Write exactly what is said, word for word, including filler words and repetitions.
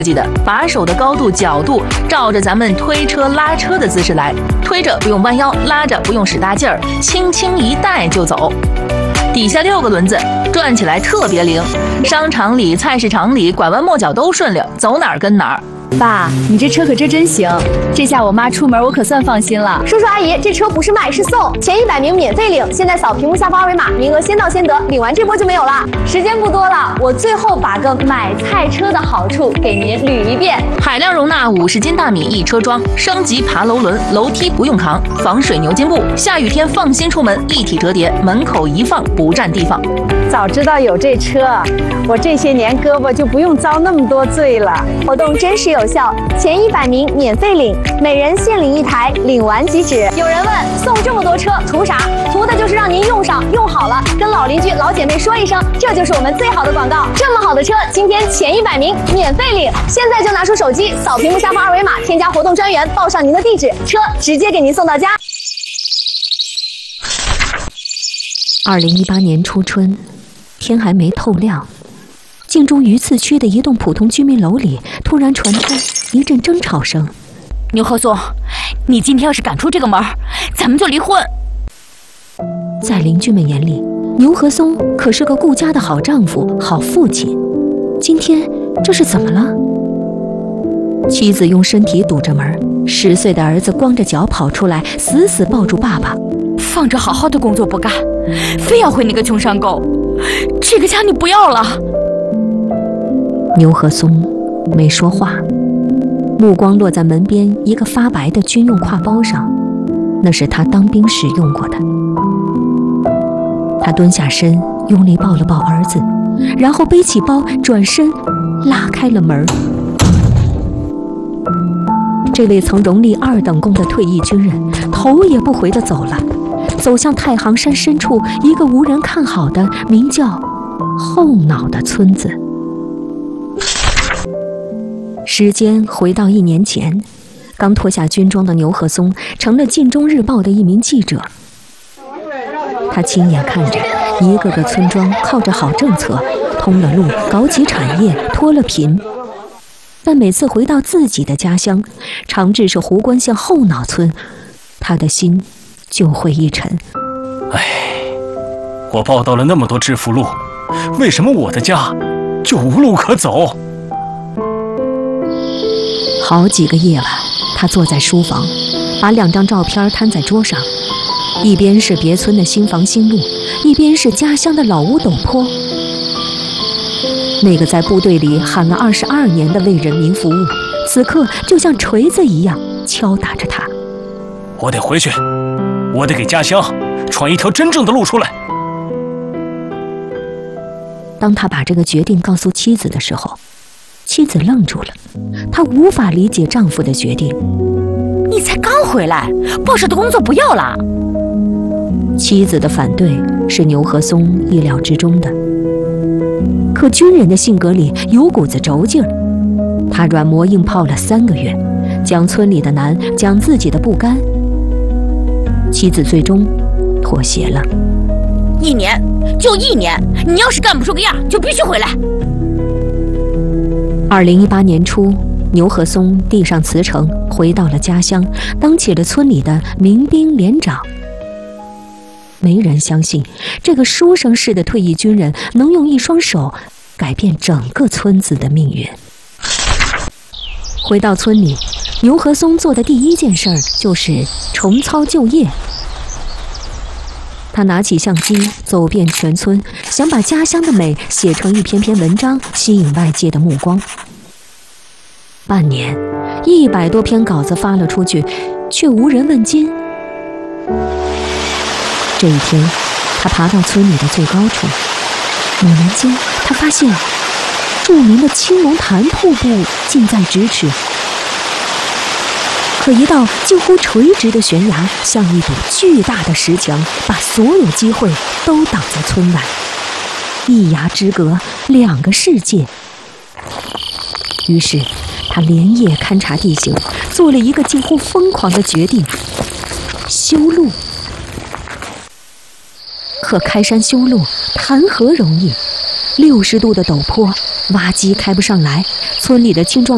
计的，把手的高度、角度照着咱们推车拉车的姿势来，推着不用弯腰，拉着不用使大劲儿，轻轻一带就走。底下六个轮子转起来特别灵，商场里、菜市场里拐弯抹角都顺溜，走哪儿跟哪儿。 爸，你这车可真真行，这下我妈出门我可算放心了。 叔叔阿姨，这车不是卖是送，前一百名免费领，现在扫屏幕下方二维码，名额先到先得，领完这波就没有了。时间不多了，我最后把个买菜车的好处给您捋一遍： 海量容纳五十斤大米一车装，升级爬楼轮，楼梯不用扛，防水牛筋布，下雨天放心出门，一体折叠，门口一放不占地方。 早知道有这车，我这些年胳膊就不用遭那么多罪了。 活动真实有效，前一百名免费领，每人限领一台，领完即止。有人问，送这么多车图啥？图的就是让您用上，用好了，跟老邻居、老姐妹说一声，这就是我们最好的广告。这么好的车，今天前一百名免费领，现在就拿出手机扫屏幕下方二维码，添加活动专员，报上您的地址，车直接给您送到家。 二零一八年初春，天还没透亮，晋中榆次区的一栋普通居民楼里突然传出一阵争吵声。 牛和松，你今天要是敢出这个门，咱们就离婚。 在邻居们眼里，牛和松可是个顾家的好丈夫、好父亲，今天这是怎么了？妻子用身体堵着门，十岁的儿子光着脚跑出来，死死抱住爸爸。 放着好好的工作不干，非要回那个穷山沟，这个家你不要了。 牛和松没说话，目光落在门边一个发白的军用挎包上，那是他当兵时用过的。他蹲下身，用力抱了抱儿子，然后背起包，转身拉开了门。这位曾荣立二等功的退役军人，头也不回地走了，走向太行山深处一个无人看好的名叫后脑的村子。时间回到一年前，刚脱下军装的牛和松成了《晋中日报》的一名记者。他亲眼看着一个个村庄靠着好政策，通了路，搞起产业，脱了贫。但每次回到自己的家乡，长治市湖关县后脑村，他的心就会一沉。 哎，我报道了那么多致富路，为什么我的家就无路可走？ 好几个夜晚，他坐在书房，把两张照片摊在桌上，一边是别村的新房新路，一边是家乡的老屋陡坡。那个在部队里喊了二十二年的为人民服务，此刻就像锤子一样敲打着他。 我得回去，我得给家乡闯一条真正的路出来。 当他把这个决定告诉妻子的时候，妻子愣住了，她无法理解丈夫的决定。 你才刚回来，报社的工作不要了？ 妻子的反对是牛和松意料之中的，可军人的性格里有股子轴劲儿。他软磨硬泡了三个月，讲村里的难，讲自己的不甘。妻子最终妥协了。 一年就一年，你要是干不出个样，就必须回来。 二零一八年初，牛和松递上辞呈，回到了家乡，当起了村里的民兵连长。没人相信这个书生式的退役军人能用一双手改变整个村子的命运。回到村里，牛和松做的第一件事就是重操旧业。他拿起相机走遍全村，想把家乡的美写成一篇篇文章，吸引外界的目光。半年，一百多篇稿子发了出去，却无人问津。这一天，他爬到村里的最高处，猛然间，他发现著名的青龙潭瀑布近在咫尺。可一道近乎垂直的悬崖，像一堵巨大的石墙，把所有机会都挡在村外。一崖之隔，两个世界。于是，他连夜勘察地形，做了一个近乎疯狂的决定：修路。可开山修路谈何容易？六十度的陡坡，挖机开不上来，村里的青壮